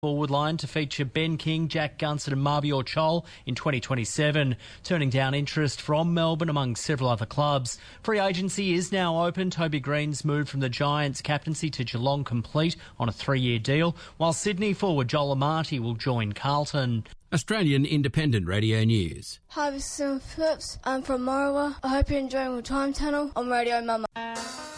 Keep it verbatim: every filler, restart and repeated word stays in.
forward line to feature Ben King, Jack Gunsett and Mabior Chol in twenty twenty-seven, turning down interest from Melbourne among several other clubs. Free agency is now open. Toby Green's move from the Giants captaincy to Geelong complete on a three-year deal, while Sydney forward Joel Amati will join Carlton. Australian Independent Radio News. Hi, this is Sam Phillips. I'm from Morawa. I hope you're enjoying the Time Tunnel on Radio Mama.